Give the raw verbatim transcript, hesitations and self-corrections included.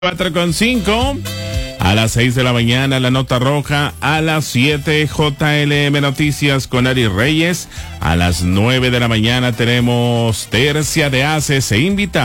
cuatro con cinco. A las seis de la mañana, la nota roja. A las siete, J L M Noticias con Ari Reyes. A las nueve de la mañana tenemos Tercia de Haces e invita.